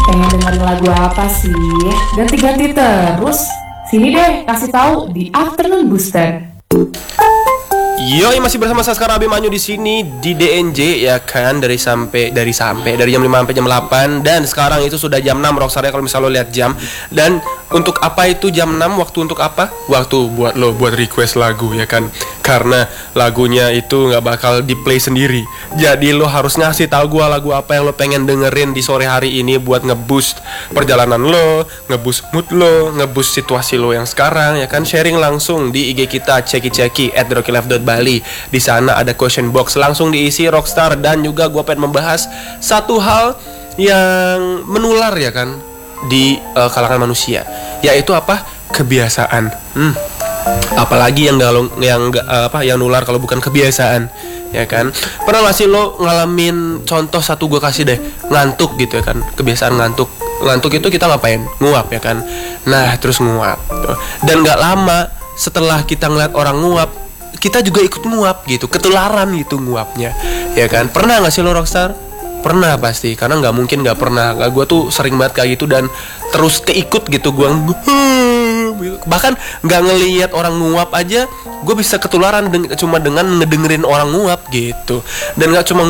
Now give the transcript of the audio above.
Pengen dengerin lagu apa sih? Ganti-ganti terus. Sini deh, kasih tahu di Afternoon Booster. Yoi, masih bersama Saskar Abimanyu di sini di DNJ ya kan, dari jam 5 sampai jam 8, dan sekarang itu sudah jam 6 Rockstar ya, kalau misalnya lo lihat jam. Dan untuk apa itu jam 6? Waktu untuk apa? Waktu buat lo buat request lagu ya kan. Karena lagunya itu nggak bakal di play sendiri. Jadi lo harus ngasih tahu gua lagu apa yang lo pengen dengerin di sore hari ini buat ngeboost perjalanan lo, ngeboost mood lo, ngeboost situasi lo yang sekarang ya kan. Sharing langsung di IG kita ceki @rockylife.bali. Di sana ada question box, langsung diisi Rockstar, dan juga gua pengen membahas satu hal yang menular ya kan di kalangan manusia, yaitu apa? Kebiasaan. Apalagi yang nular kalau bukan kebiasaan ya kan. Pernah gak sih lo ngalamin, contoh satu gue kasih deh, ngantuk gitu ya kan. Kebiasaan ngantuk itu kita ngapain? Nguap ya kan. Nah terus nguap tuh. Dan gak lama setelah kita ngeliat orang nguap, kita juga ikut nguap gitu, ketularan gitu nguapnya ya kan. Pernah gak sih lo Rockstar? Pernah pasti, karena nggak mungkin nggak pernah. Gue tuh sering banget kayak gitu dan terus keikut gitu. Gue bahkan nggak ngelihat orang nguap aja, gue bisa ketularan cuma dengan ngedengerin orang nguap gitu. Dan nggak cuma